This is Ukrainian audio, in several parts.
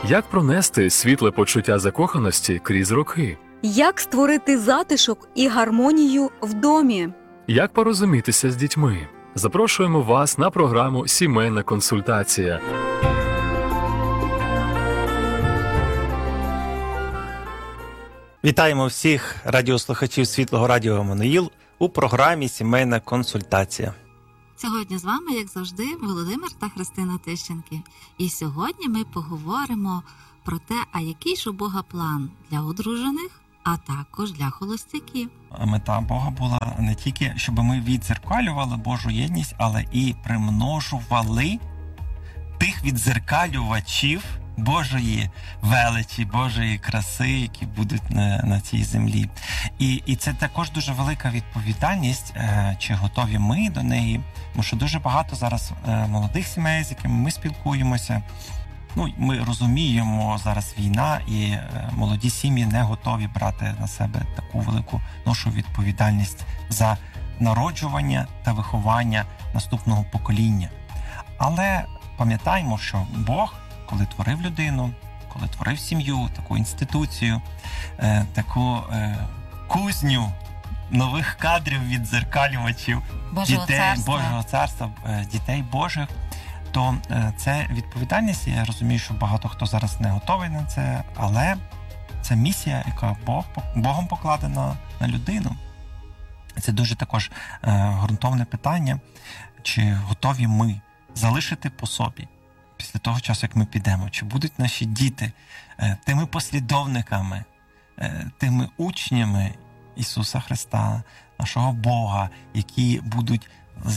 Як пронести світле почуття закоханості крізь роки? Як створити затишок і гармонію в домі? Як порозумітися з дітьми? Запрошуємо вас на програму «Сімейна консультація». Вітаємо всіх радіослухачів Світлого радіо Еммануїл у програмі «Сімейна консультація». Сьогодні з вами, як завжди, Володимир та Христина Тищенки. І сьогодні ми поговоримо про те, а який ж у Бога план для одружених, а також для холостяків. Мета Бога була не тільки, щоб ми віддзеркалювали Божу єдність, але і примножували тих віддзеркалювачів Божої величі, Божої краси, які будуть на цій землі. І це також дуже велика відповідальність, чи готові ми до неї, тому що дуже багато зараз молодих сімей, з якими ми спілкуємося. Ми розуміємо, зараз війна, і молоді сім'ї не готові брати на себе таку велику ношу відповідальність за народжування та виховання наступного покоління. Але пам'ятаємо, що Бог, коли творив людину, коли творив сім'ю, таку інституцію, таку кузню нових кадрів віддзеркалювачів Божого царства, дітей Божих, то це відповідальність. Я розумію, що багато хто зараз не готовий на це, але це місія, яка Богом покладена на людину. Це дуже також ґрунтовне питання, чи готові ми залишити по собі після того часу, як ми підемо, чи будуть наші діти тими послідовниками, тими учнями Ісуса Христа, нашого Бога, які будуть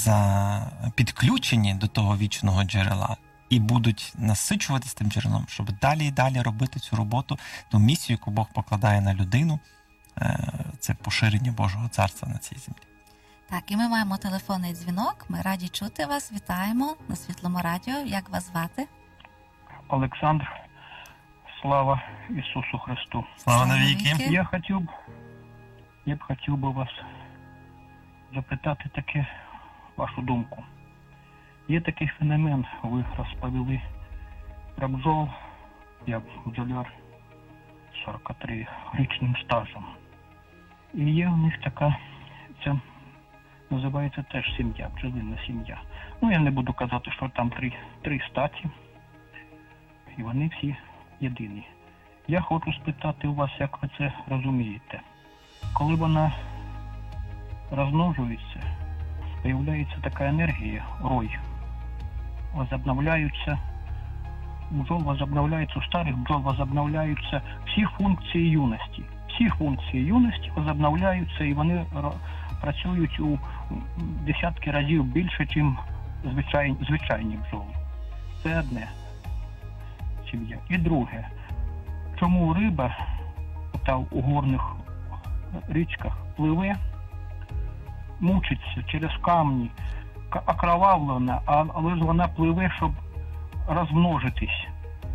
підключені до того вічного джерела і будуть насичуватися тим джерелом, щоб далі і далі робити цю роботу, ту місію, яку Бог покладає на людину, це поширення Божого царства на цій землі. Так, і ми маємо телефонний дзвінок. Ми раді чути вас. Вітаємо на Світлому радіо. Як вас звати? Олександр. Слава Ісусу Христу. Слава навіки. Я б хотів би вас запитати таке, вашу думку. Є такий феномен, ви розповіли про бджол. Я бджоляр 43-річним стажем. І є у них така, це називається теж сім'я, бджолина сім'я. Я не буду казати, що там три статі, і вони всі єдині. Я хочу спитати у вас, як ви це розумієте. Коли вона розмножується, з'являється така енергія, рой, возобновляються, бджол возобновляються, у старих бджол возобновляються всі функції юності. Всі функції юності возобновляються, і вони працюють у десятки разів більше, ніж звичайні бджоли. Це одне сім'я. І друге, чому риба у горних річках пливе, мучиться через камні, окровавлена, але ж вона пливе, щоб розмножитись,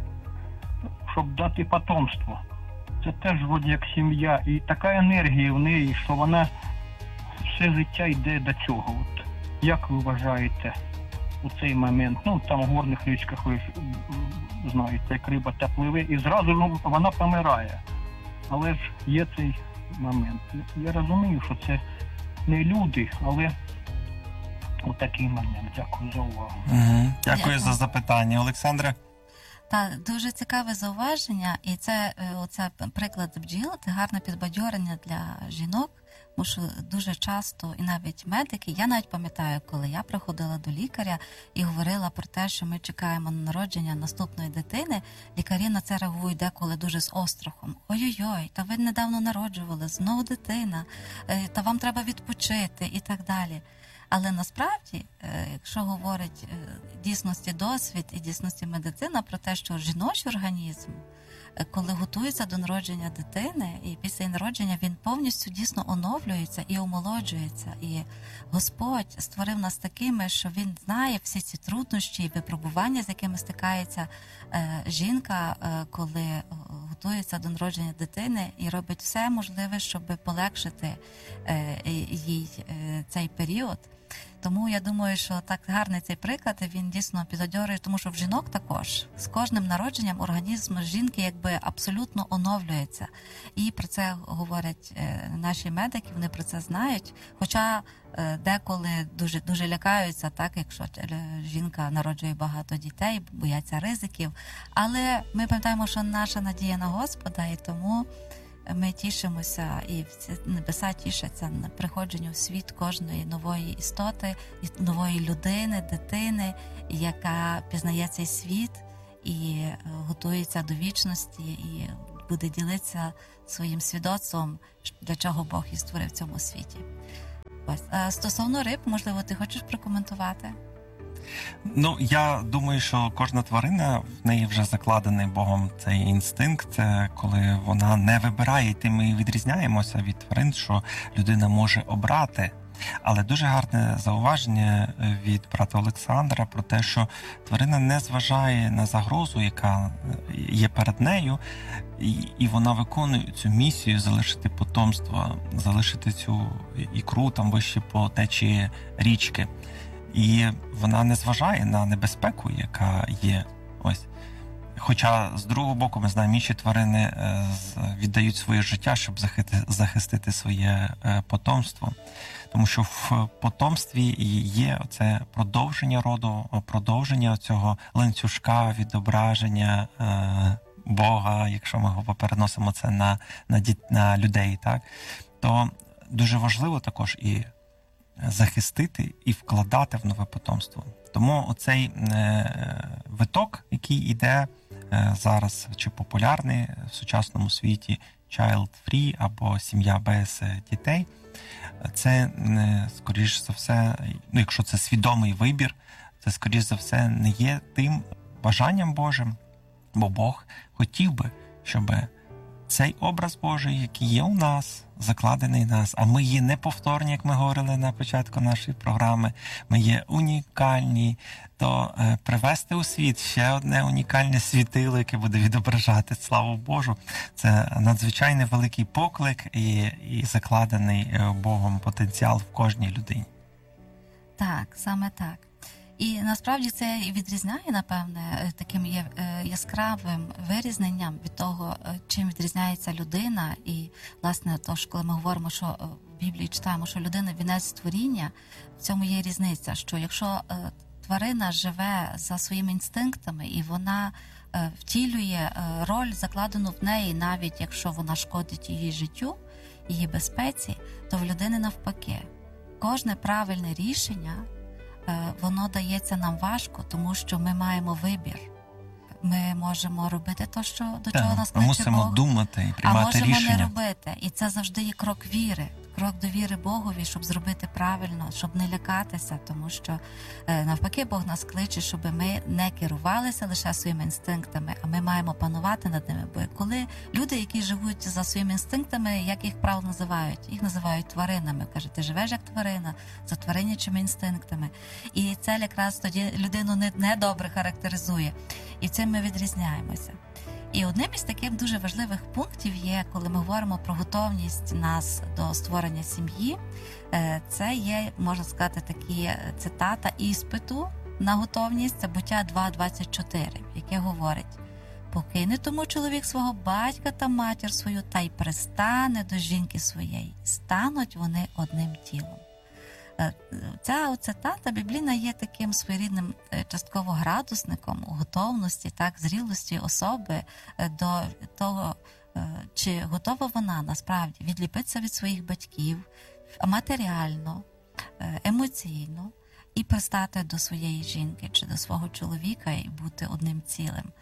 щоб дати потомство. Це теж вроді як сім'я. І така енергія в неї, що вона все життя йде до цього. Як ви вважаєте у цей момент? Там в горних річках, ви ж знаєте, як риба та пливе, і зразу вона помирає. Але ж є цей момент. Я розумію, що це не люди, але у такий момент. Дякую за увагу. Дякую за запитання, Олександре. Дуже цікаве зауваження, і це приклад бджіл, це гарне підбадьорення для жінок, тому що дуже часто, і навіть медики, я навіть пам'ятаю, коли я приходила до лікаря і говорила про те, що ми чекаємо на народження наступної дитини, лікарі на це реагують деколи дуже з острахом. Ой-ой-ой, та ви недавно народжували, знову дитина, та вам треба відпочити і так далі. Але насправді, якщо говорить дійсності досвід і дійсності медицина про те, що жіночий організм, коли готується до народження дитини, і після народження він повністю дійсно оновлюється і омолоджується. І Господь створив нас такими, що Він знає всі ці труднощі і випробування, з якими стикається жінка, коли готується до народження дитини, і робить все можливе, щоб полегшити їй цей період. Тому я думаю, що так гарний цей приклад, і він дійсно підбадьорює, тому що в жінок також з кожним народженням організм жінки якби абсолютно оновлюється. І про це говорять наші медики, вони про це знають. Хоча деколи дуже лякаються, так, якщо жінка народжує багато дітей, бояться ризиків. Але ми пам'ятаємо, що наша надія на Господа, і тому ми тішимося, і небеса тішаться на приходженню в світ кожної нової істоти, нової людини, дитини, яка пізнає цей світ і готується до вічності, і буде ділитися своїм свідоцтвом, для чого Бог і створив в цьому світі. Ось. А стосовно риб, можливо, ти хочеш прокоментувати? Ну, я думаю, що кожна тварина, в неї вже закладений Богом цей інстинкт, коли вона не вибирає, і тим ми відрізняємося від тварин, що людина може обрати. Але дуже гарне зауваження від брата Олександра про те, що тварина не зважає на загрозу, яка є перед нею, і вона виконує цю місію залишити потомство, залишити цю ікру там вище по течії річки. І вона не зважає на небезпеку, яка є. Ось. Хоча, з другого боку, ми знаємо, інші тварини віддають своє життя, щоб захистити своє потомство. Тому що в потомстві є оце продовження роду, продовження цього ланцюжка, відображення Бога, якщо ми його переносимо це на людей, так? То дуже важливо також і захистити, і вкладати в нове потомство. Тому оцей виток, який іде зараз, чи популярний в сучасному світі, child-free або сім'я без дітей, це, скоріш за все, ну, якщо це свідомий вибір, це, скоріш за все, не є тим бажанням Божим, бо Бог хотів би, щоб цей образ Божий, який є у нас, закладений в нас, а ми є неповторні, як ми говорили на початку нашої програми, ми є унікальні, то привести у світ ще одне унікальне світило, яке буде відображати славу Божу, це надзвичайно великий поклик і закладений Богом потенціал в кожній людині. Так, саме так. І насправді це і відрізняє, напевне, таким яскравим вирізненням від того, чим відрізняється людина. І, власне, тож, коли ми говоримо, що в Біблії читаємо, що людина – вінець створіння, в цьому є різниця, що якщо тварина живе за своїми інстинктами, і вона втілює роль, закладену в неї, навіть якщо вона шкодить її життю, її безпеці, то в людини навпаки. Кожне правильне рішення – воно дається нам важко, тому що ми маємо вибір. Ми можемо робити те, до чого нас кличе Бог. Ми мусимо думати і приймати рішення. А можемо не робити. І це завжди є крок віри. Крок довіри Богові, щоб зробити правильно, щоб не лякатися, тому що навпаки Бог нас кличе, щоб ми не керувалися лише своїми інстинктами, а ми маємо панувати над ними. Бо коли люди, які живуть за своїми інстинктами, як їх правильно називають? Їх називають тваринами. Кажуть, ти живеш як тварина, за тваринячими інстинктами. І це якраз тоді людину недобре характеризує. І цим ми відрізняємося. І одним із таких дуже важливих пунктів є, коли ми говоримо про готовність нас до створення сім'ї, це є, можна сказати, такі цитата іспиту на готовність, це Буття 2.24, яке говорить: «Покине тому чоловік свого батька та матір свою, та й пристане до жінки своєї, стануть вони одним тілом». Ця цитата біблійна є таким своєрідним частково градусником у готовності, так, зрілості особи до того, чи готова вона насправді відліпитися від своїх батьків матеріально, емоційно і пристати до своєї жінки чи до свого чоловіка і бути одним цілим.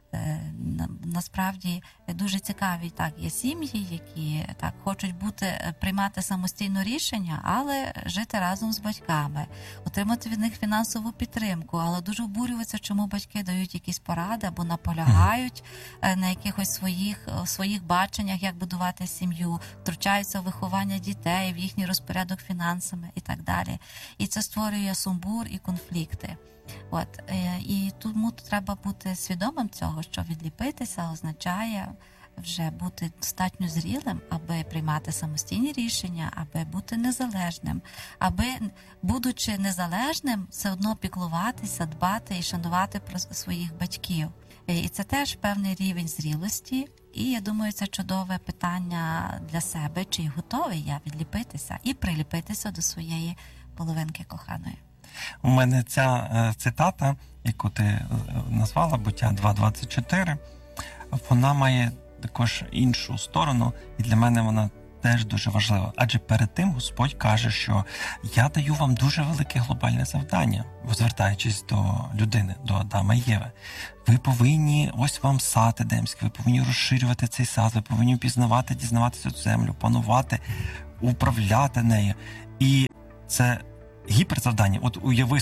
Насправді дуже цікаві є сім'ї, які хочуть приймати самостійно рішення, але жити разом з батьками, отримати від них фінансову підтримку, але дуже обурюються, чому батьки дають якісь поради або наполягають на якихось своїх баченнях, як будувати сім'ю, втручаються в виховання дітей, в їхній розпорядок фінансами і так далі. І це створює сумбур і конфлікти. І тому треба бути свідомим цього, що відліпитися означає вже бути достатньо зрілим, аби приймати самостійні рішення, аби бути незалежним, аби, будучи незалежним, все одно піклуватися, дбати і шанувати про своїх батьків. І це теж певний рівень зрілості. І я думаю, це чудове питання для себе, чи готовий я відліпитися і приліпитися до своєї половинки коханої. У мене ця цитата, яку ти назвала, Буття 2.24, вона має також іншу сторону, і для мене вона теж дуже важлива. Адже перед тим Господь каже, що я даю вам дуже велике глобальне завдання, звертаючись до людини, до Адама і Єви. Ви повинні, ось вам сад Едемський, ви повинні розширювати цей сад, ви повинні пізнавати, дізнаватися цю землю, панувати, управляти нею. І це гіперзавдання. От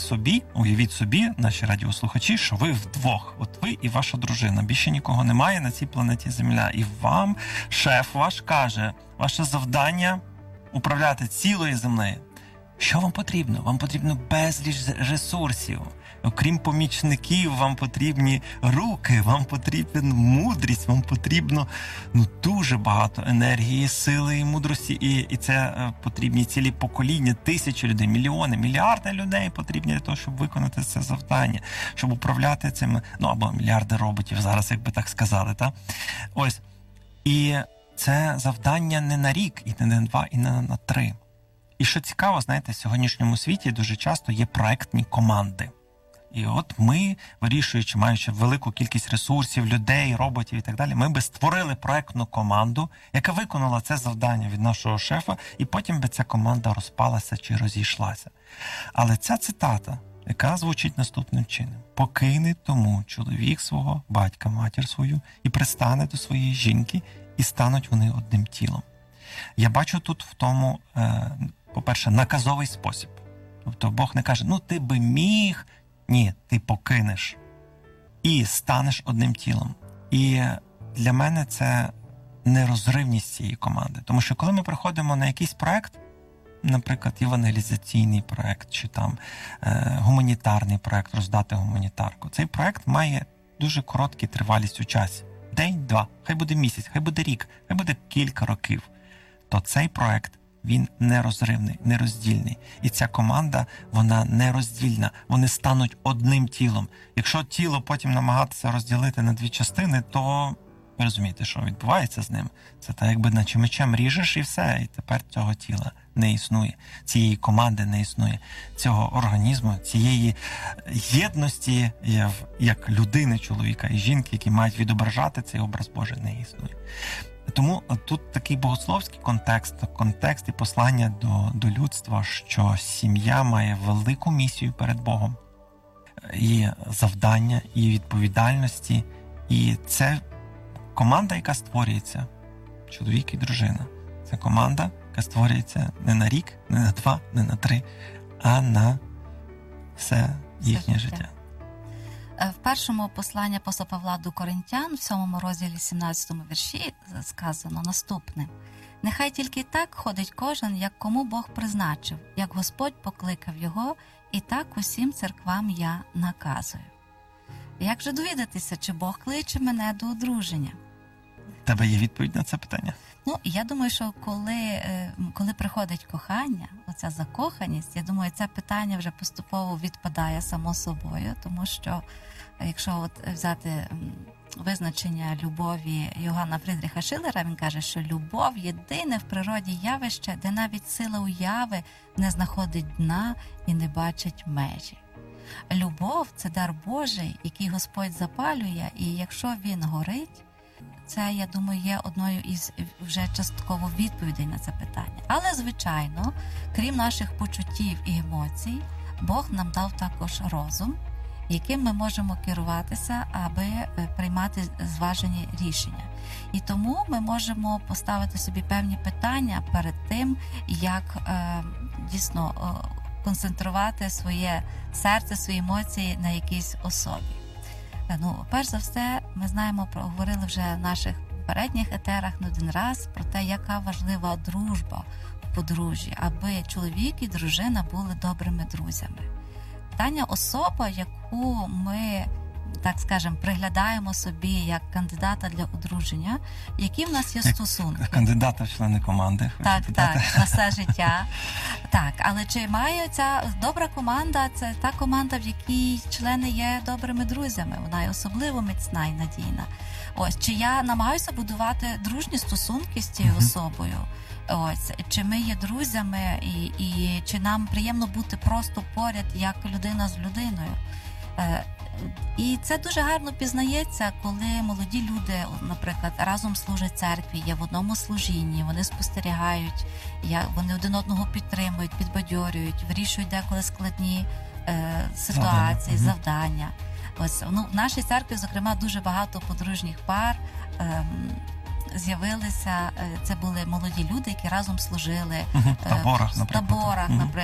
уявіть собі, наші радіослухачі, що ви вдвох. От ви і ваша дружина. Більше нікого немає на цій планеті Земля. І вам шеф ваш каже, ваше завдання – управляти цілою землею. Що вам потрібно? Вам потрібно безліч ресурсів. Окрім помічників, вам потрібні руки, вам потрібна мудрість, вам потрібно дуже багато енергії, сили і мудрості. І це потрібні цілі покоління, тисячі людей, мільйони, мільярди людей потрібні для того, щоб виконати це завдання, щоб управляти цими, або мільярди роботів, зараз, як би так сказали. Та? Ось. І це завдання не на рік, і не на 2, і не на 3. І що цікаво, знаєте, в сьогоднішньому світі дуже часто є проектні команди. І от ми, вирішуючи, маючи велику кількість ресурсів, людей, роботів і так далі, ми би створили проектну команду, яка виконала це завдання від нашого шефа, і потім би ця команда розпалася чи розійшлася. Але ця цитата, яка звучить наступним чином: «Покине тому чоловік свого, батька, матір свою, і пристане до своєї жінки, і стануть вони одним тілом». Я бачу тут в тому, по-перше, наказовий спосіб. Тобто Бог не каже, ти би міг. Ні, ти покинеш і станеш одним тілом. І для мене це нерозривність цієї команди. Тому що коли ми приходимо на якийсь проект, наприклад, евангелізаційний проект, чи там гуманітарний проект, роздати гуманітарку, цей проект має дуже коротку тривалість у часі. День, 2, хай буде місяць, хай буде рік, хай буде кілька років. То цей проект, він нерозривний, нероздільний. І ця команда, вона нероздільна. Вони стануть одним тілом. Якщо тіло потім намагатися розділити на 2 частини, то ви розумієте, що відбувається з ним. Це так, якби наче мечем ріжеш і все. І тепер цього тіла не існує. Цієї команди не існує. Цього організму, цієї єдності, як людини, чоловіка і жінки, які мають відображати цей образ Божий, не існує. Тому тут такий богословський контекст і послання до людства, що сім'я має велику місію перед Богом, і завдання, і відповідальності, і це команда, яка створюється, чоловік і дружина. Це команда, яка створюється не на рік, не на 2, не на 3, а на все їхнє життя. В першому посланні апостола Павла до Коринтян, в 7 розділі 17 вірші, сказано наступне: «Нехай тільки так ходить кожен, як кому Бог призначив, як Господь покликав його, і так усім церквам я наказую». Як же довідатися, чи Бог кличе мене до одруження? У тебе є відповідь на це питання? Я думаю, що коли приходить кохання, оця закоханість, я думаю, це питання вже поступово відпадає само собою, тому що якщо взяти визначення любові Йоганна Фрідріха Шиллера, він каже, що любов – єдине в природі явище, де навіть сила уяви не знаходить дна і не бачить межі. Любов – це дар Божий, який Господь запалює, і якщо він горить, це, я думаю, є одною із вже частково відповідей на це питання. Але, звичайно, крім наших почуттів і емоцій, Бог нам дав також розум, яким ми можемо керуватися, аби приймати зважені рішення. І тому ми можемо поставити собі певні питання перед тим, як дійсно концентрувати своє серце, свої емоції на якійсь особі. Перш за все, ми знаємо, проговорили вже в наших попередніх етерах не один раз про те, яка важлива дружба в подружжі, аби чоловік і дружина були добрими друзями. Питання особа, яку ми так скажемо, приглядаємо собі як кандидата для одруження, які в нас є стосунки. Кандидата в члени команди. хочу Так, додати. так, на все життя. Так, але чи має ця добра команда, це та команда, в якій члени є добрими друзями, вона є особливо міцна і надійна. Ось, чи я намагаюся будувати дружні стосунки з цією особою? Ось, чи ми є друзями, і чи нам приємно бути просто поряд, як людина з людиною? І це дуже гарно пізнається, коли молоді люди, наприклад, разом служать церкві, є в одному служінні, вони спостерігають, вони один одного підтримують, підбадьорюють, вирішують деколи складні ситуації, завдання. Ось, в нашій церкві, зокрема, дуже багато подружніх пар з'явилися. Це були молоді люди, які разом служили В таборах, наприклад.